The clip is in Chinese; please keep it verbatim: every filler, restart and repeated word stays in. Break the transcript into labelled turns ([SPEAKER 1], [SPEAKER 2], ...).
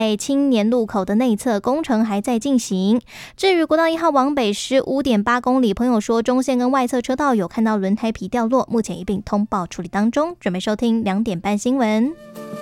[SPEAKER 1] 青年路口的内侧工程还在进行。至于国道一号往北十五点八公里，朋友说中线跟外侧车道有看到轮胎皮掉落，目前一并通报处理当中。准备收听两点半新闻。